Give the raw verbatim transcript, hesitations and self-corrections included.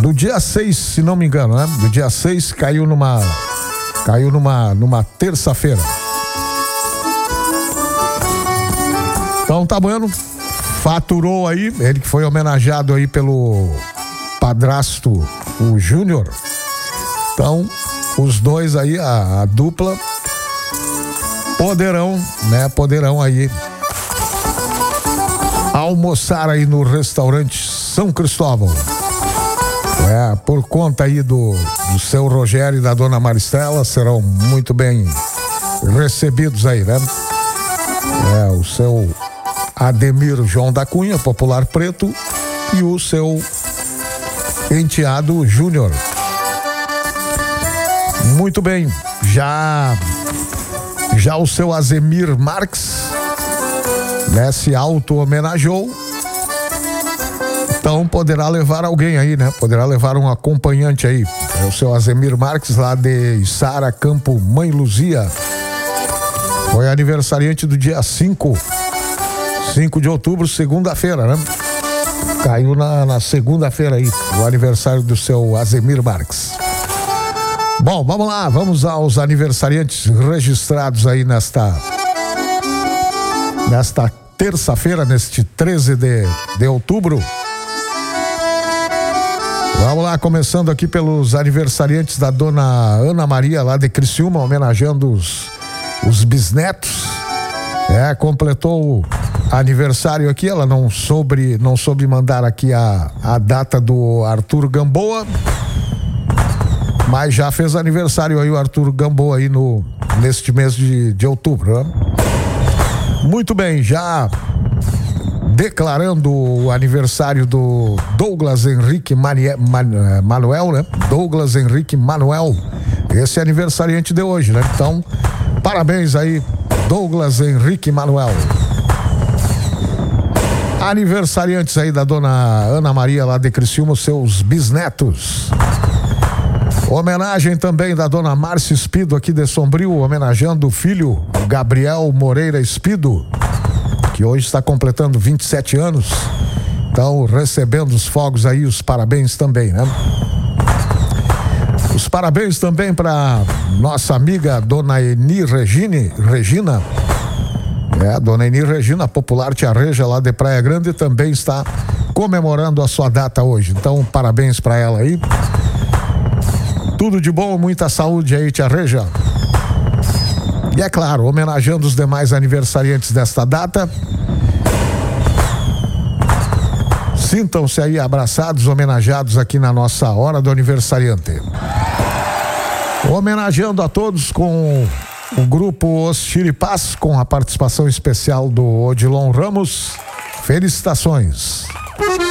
No dia seis, se não me engano, né? No dia seis caiu numa caiu numa numa terça-feira. Então tá bueno, faturou aí, ele que foi homenageado aí pelo padrasto, o Júnior. Então, os dois aí, a, a dupla, poderão, né, poderão aí almoçar aí no restaurante São Cristóvão. É, por conta aí do, do seu Rogério e da dona Maristela, serão muito bem recebidos aí, né? É, o seu Ademir João da Cunha, popular preto, e o seu enteado Júnior. Muito bem, já já o seu Azemir Marques, né, se auto-homenageou. Então poderá levar alguém aí, né? Poderá levar um acompanhante aí. É o seu Azemir Marques, lá de Içara, Campo Mãe Luzia. Foi aniversariante do dia cinco de outubro, segunda-feira, né? Caiu na, na segunda-feira aí, o aniversário do seu Azemir Marques. Bom, vamos lá, vamos aos aniversariantes registrados aí nesta nesta terça-feira, neste treze de outubro. Vamos lá, começando aqui pelos aniversariantes da dona Ana Maria, lá de Criciúma, homenageando os, os bisnetos. É, completou aniversário aqui, ela não soube, não soube mandar aqui a, a data do Arthur Gamboa, mas já fez aniversário aí o Arthur Gamboa aí no, neste mês de, de outubro, né? Muito bem, já declarando o aniversário do Douglas Henrique Manie, Man, Manuel, né? Douglas Henrique Manuel, esse é aniversariante de hoje, né? Então, parabéns aí, Douglas Henrique Manuel. Aniversariantes aí da dona Ana Maria, lá de Criciúma, seus bisnetos. Homenagem também da dona Márcia Espido, aqui de Sombrio, homenageando o filho Gabriel Moreira Espido, que hoje está completando vinte e sete anos. Então, recebendo os fogos aí, os parabéns também, né? Os parabéns também para nossa amiga dona Eni Regine, Regina. É, a dona Eni Regina, popular Tia Reja, lá de Praia Grande, também está comemorando a sua data hoje. Então, parabéns para ela aí. Tudo de bom, muita saúde aí, Tia Reja. E é claro, homenageando os demais aniversariantes desta data. Sintam-se aí abraçados, homenageados aqui na nossa Hora do Aniversariante. Homenageando a todos com o grupo Os Chiripás, com a participação especial do Odilon Ramos. Felicitações.